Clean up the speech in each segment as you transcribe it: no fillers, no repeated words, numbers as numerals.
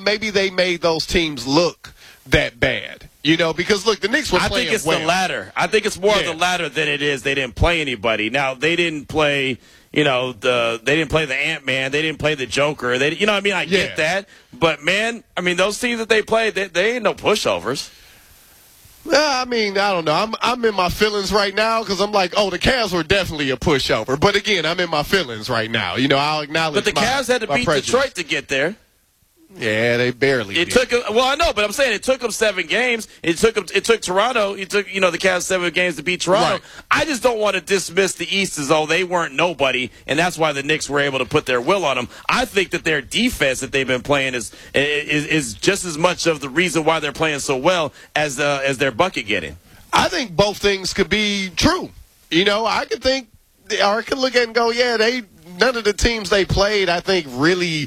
maybe they made those teams look that bad. Because look, the Knicks were playing well. I think it's the latter. I think it's more of the latter than it is they didn't play anybody. Now, they didn't play, they didn't play the Ant-Man. They didn't play the Joker. I get that. But, man, those teams that they played, they ain't no pushovers. I don't know. I'm in my feelings right now because I'm like, the Cavs were definitely a pushover. But, again, I'm in my feelings right now. I'll acknowledge But the Cavs had to beat Detroit to get there. Yeah, they barely did. I know, but I'm saying it took them 7 games. It took Toronto. It took, the Cavs 7 games to beat Toronto. Right. I just don't want to dismiss the East as though they weren't nobody, and that's why the Knicks were able to put their will on them. I think that their defense that they've been playing is just as much of the reason why they're playing so well as their bucket getting. I think both things could be true. I could think, or I could look at it and go, none of the teams they played, I think, really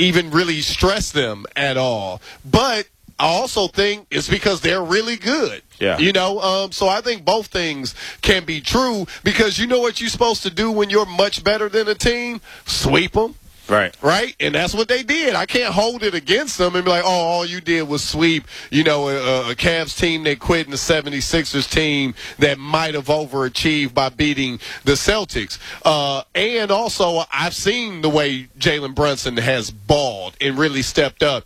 stressed them at all. But I also think it's because they're really good. Yeah. So I think both things can be true because you know what you're supposed to do when you're much better than a team? Sweep them. Right? And that's what they did. I can't hold it against them and be like, all you did was sweep, a Cavs team that quit and the 76ers team that might have overachieved by beating the Celtics. And also, I've seen the way Jalen Brunson has balled and really stepped up.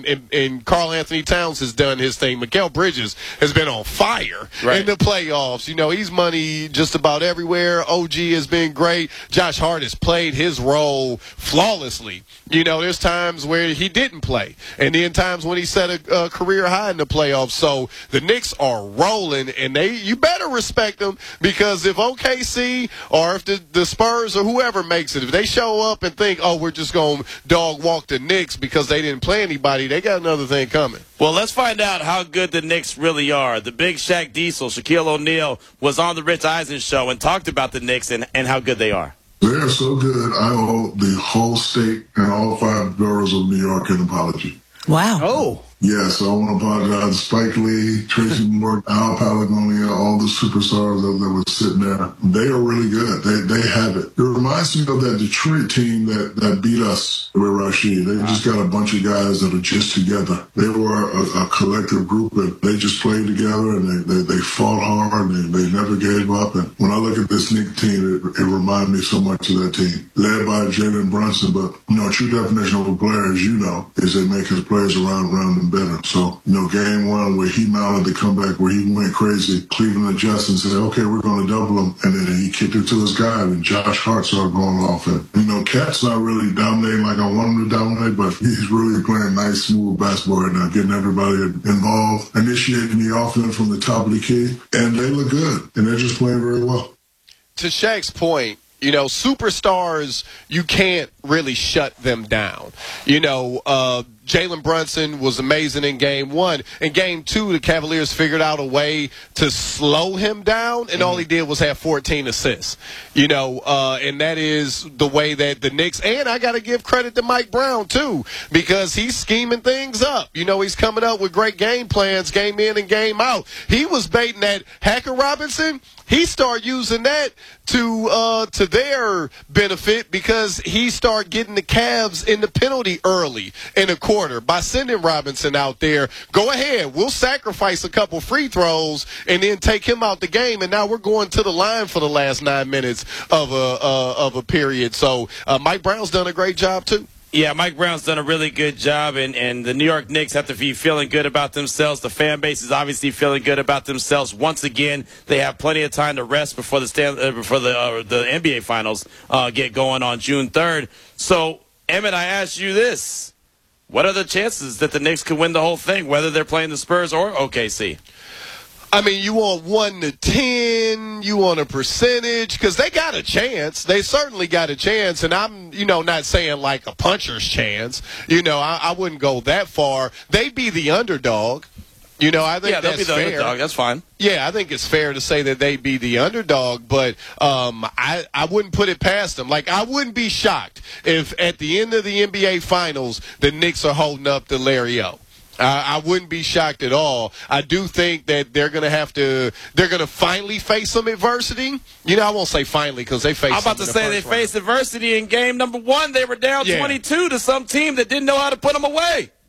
And Karl Anthony Towns has done his thing. Mikal Bridges has been on fire in the playoffs. He's money just about everywhere. OG has been great. Josh Hart has played his role flawlessly. There's times where he didn't play, and then times when he set a career high in the playoffs. So the Knicks are rolling, and you better respect them because if OKC or if the Spurs or whoever makes it, if they show up and think, we're just going to dog walk the Knicks because they didn't play anybody, they got another thing coming. Well, let's find out how good the Knicks really are. The big Shaq Diesel, Shaquille O'Neal, was on the Rich Eisen show and talked about the Knicks and how good they are. They are so good, I owe the whole state and all 5 boroughs of New York an apology. Wow. Oh. Yes, I want to apologize to Spike Lee, Tracy Morgan, Al Patagonia, all the superstars that were sitting there. They are really good. They have it. It reminds me of that Detroit team that beat us with Rashid. They just got a bunch of guys that are just together. They were a collective group, and they just played together, and they fought hard, and they never gave up. And when I look at this Knicks team, it reminds me so much of that team, led by Jalen Brunson. But, true definition of a player, as you know, is they make his players around them better. So, game 1 where he mounted the comeback where he went crazy, Cleveland adjusted and said, okay, we're going to double him. And then he kicked it to his guy, and Josh Hart started going off. And, Cat's not really dominating like I want him to dominate, but he's really playing nice, smooth basketball right now, getting everybody involved, initiating the offense from the top of the key. And they look good, and they're just playing very well. To Shaq's point, superstars, you can't really shut them down. Jalen Brunson was amazing in Game 1. In Game 2, the Cavaliers figured out a way to slow him down, and all he did was have 14 assists. And that is the way that the Knicks, and I got to give credit to Mike Brown, too, because he's scheming things up. He's coming up with great game plans, game in and game out. He was baiting that Hacker Robinson. He started using that to their benefit because he started getting the Cavs in the penalty early in the quarter by sending Robinson out there. Go ahead, we'll sacrifice a couple free throws and then take him out the game. And now we're going to the line for the last 9 minutes of a period. So Mike Brown's done a great job too. Yeah, Mike Brown's done a really good job, and the New York Knicks have to be feeling good about themselves. The fan base is obviously feeling good about themselves. Once again, they have plenty of time to rest before the NBA Finals get going on June 3rd. So, Emmett, I ask you this. What are the chances that the Knicks could win the whole thing, whether they're playing the Spurs or OKC? You want 1 to 10, you want a percentage, because they got a chance. They certainly got a chance, and I'm, not saying like a puncher's chance. I wouldn't go that far. They'd be the underdog. I think they'll be the fair. Underdog. That's fine. Yeah, I think it's fair to say that they'd be the underdog, but I wouldn't put it past them. Like, I wouldn't be shocked if at the end of the NBA Finals, the Knicks are holding up to Larry O. I wouldn't be shocked at all. I do think that they're going to finally face some adversity. I won't say finally because they faced. I'm about to say they faced adversity in game number 1. They were down 22 to some team that didn't know how to put them away.